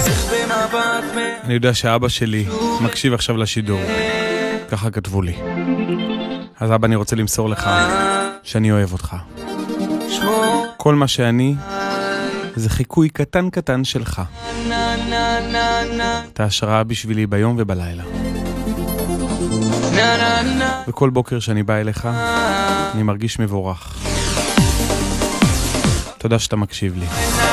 אני יודע שאבא שלי מקשיב עכשיו לשידור, ככה כתבו לי. אז אבא, אני רוצה למסור לך שאני אוהב אותך. כל מה שאני זה חיקוי קטן קטן שלך. אתה השראה בשבילי ביום ובלילה. וכל בוקר שאני בא אליך אני מרגיש מבורך. תודה שאתה מקשיב לי.